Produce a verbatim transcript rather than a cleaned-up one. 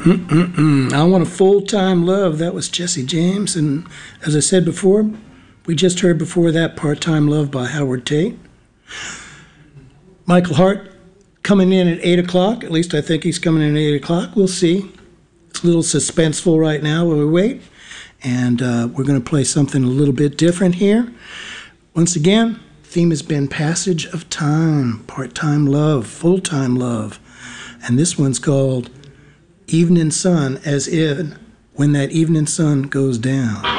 Mm-mm. I Want a Full-Time Love. That was Jesse James. And as I said before, we just heard before that Part-Time Love by Howard Tate. Michael Hart coming in at eight o'clock. At least I think he's coming in at eight o'clock. We'll see. It's a little suspenseful right now while we wait. And uh, we're going to play something a little bit different here. Once again, theme has been Passage of Time, Part-Time Love, Full-Time Love. And this one's called Evening Sun, as in when that evening sun goes down.